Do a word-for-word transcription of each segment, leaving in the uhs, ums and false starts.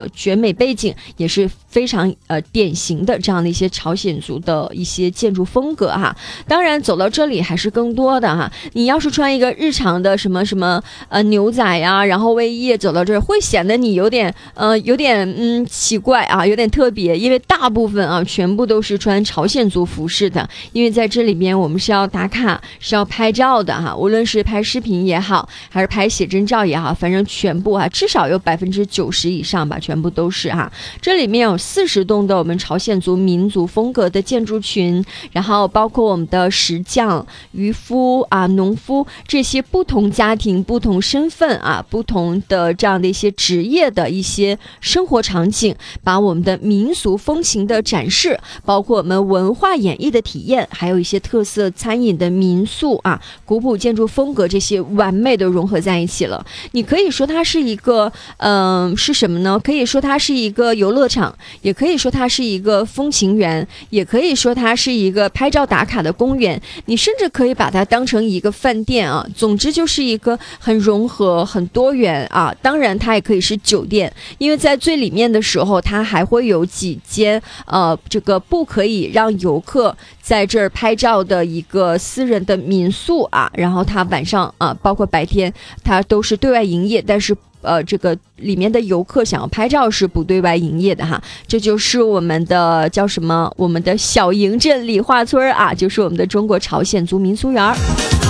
绝美背景，也是非常呃典型的这样的一些朝鲜族的一些建筑风格哈。当然走到这里还是更多的哈，你要是穿一个日常的什么什么呃牛仔呀，然后卫衣走到这儿，会显得你有点呃有点嗯奇怪啊，有点特别，因为大部分啊全部都是穿朝鲜族服饰的，因为在这里边我们是要打卡，是要拍照的哈，无论是拍视频也好，还是拍写真照也好，反正全部啊至少有百分之九十以上吧，全部都是哈。这里面有四十栋的我们朝鲜族民族风格的建筑群，然后包括我们的石匠、渔夫啊、农夫这些不同家庭、不同身份啊、不同的这样的一些职业的一些生活场景，把我们的民俗风情的展示，包括我们文化演绎的体验，还有一些特色餐饮的民宿啊、古朴建筑风格，这些完美的融合在一起了。你可以说它是一个嗯、呃、是什么呢？可以说它是一个游乐场，也可以说它是一个风情园，也可以说它是一个拍照打卡的公园，你甚至可以把它当成一个饭店啊。总之就是一个很融合、很多元啊。当然它也可以是酒店，因为在最里面的时候，它还会有几间呃这个不可以让游客在这儿拍照的一个私人的民宿啊。然后它晚上啊，包括白天，它都是对外营业，但是呃，这个里面的游客想要拍照是不对外营业的哈。这就是我们的叫什么？我们的小营镇理化村啊，就是我们的中国朝鲜族民俗园。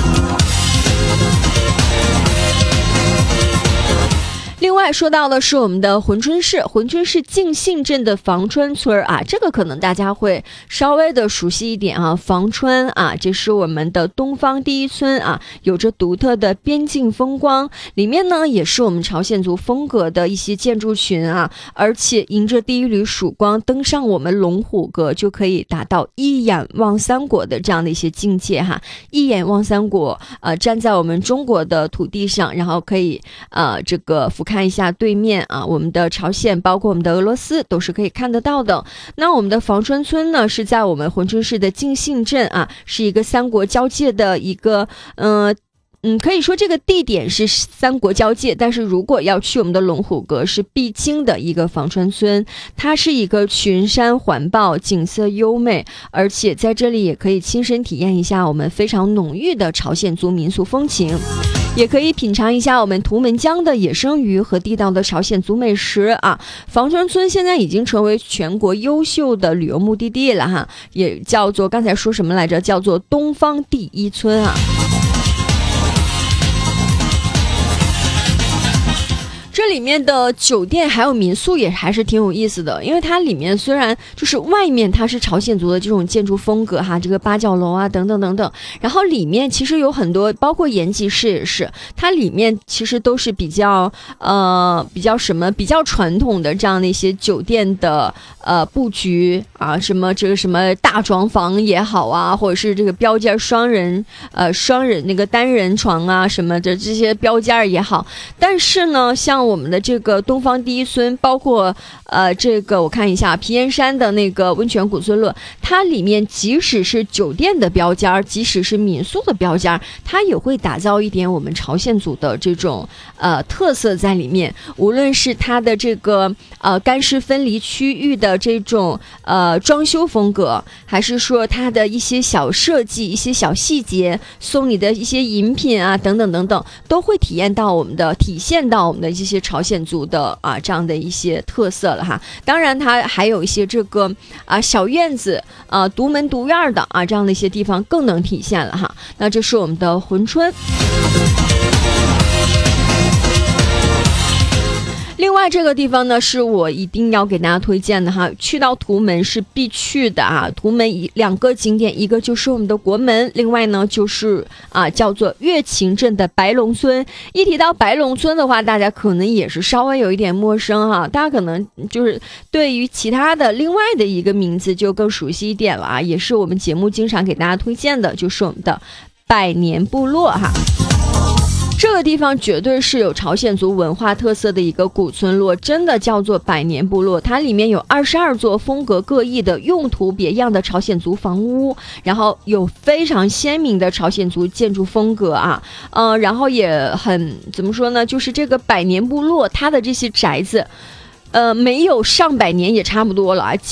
另外说到的是我们的珲春市，珲春市敬信镇的房川村啊，这个可能大家会稍微的熟悉一点啊。房川啊，这是我们的东方第一村啊，有着独特的边境风光，里面呢也是我们朝鲜族风格的一些建筑群啊，而且迎着第一缕曙光登上我们龙虎阁，就可以达到一眼望三国的这样的一些境界哈。一眼望三国，呃，站在我们中国的土地上，然后可以呃这个俯瞰看一下对面啊，我们的朝鲜，包括我们的俄罗斯都是可以看得到的。那我们的房川村呢，是在我们珲春市的敬信镇啊，是一个三国交界的一个呃嗯，可以说这个地点是三国交界，但是如果要去我们的龙虎阁是必经的一个房川村，它是一个群山环抱，景色优美，而且在这里也可以亲身体验一下我们非常浓郁的朝鲜族民俗风情，也可以品尝一下我们图们江的野生鱼和地道的朝鲜族美食啊。房川村现在已经成为全国优秀的旅游目的地了哈，也叫做刚才说什么来着？叫做东方第一村啊。这里面的酒店还有民宿也还是挺有意思的，因为它里面虽然就是外面它是朝鲜族的这种建筑风格哈，这个八角楼啊等等等等，然后里面其实有很多，包括延吉市也是，它里面其实都是比较呃比较什么比较传统的这样的一些酒店的呃布局啊，什么这个什么大床房也好啊，或者是这个标间双人呃双人那个单人床啊什么的这些标间也好，但是呢，像我们的这个东方第一村，包括呃这个我看一下皮岩山的那个温泉古村落，它里面即使是酒店的标间，即使是民宿的标间，它也会打造一点我们朝鲜族的这种呃特色在里面，无论是它的这个呃干湿分离区域的这种呃装修风格，还是说它的一些小设计、一些小细节，送你的一些饮品啊等等等等，都会体验到我们的体现到我们的一些朝鲜族的啊这样的一些特色了哈。当然它还有一些这个啊小院子啊独门独院的啊这样的一些地方更能体现了哈。那这是我们的珲春。另外这个地方呢是我一定要给大家推荐的哈，去到图门是必去的啊。图门两个景点，一个就是我们的国门，另外呢就是啊叫做乐勤镇的白龙村。一提到白龙村的话，大家可能也是稍微有一点陌生哈，大家可能就是对于其他的另外的一个名字就更熟悉一点了啊，也是我们节目经常给大家推荐的，就是我们的百年部落哈。这个地方绝对是有朝鲜族文化特色的一个古村落，真的叫做百年部落。它里面有二十二座风格各异的用途别样的朝鲜族房屋，然后有非常鲜明的朝鲜族建筑风格啊，呃，然后也很怎么说呢，就是这个百年部落它的这些宅子呃没有上百年也差不多了啊。